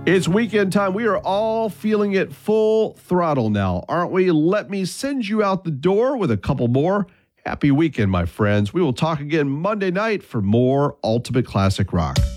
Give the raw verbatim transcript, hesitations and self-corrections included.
It's weekend time. We are all feeling it full throttle now, aren't we? Let me send you out the door with a couple more. Happy weekend, my friends. We will talk again Monday night for more Ultimate Classic Rock.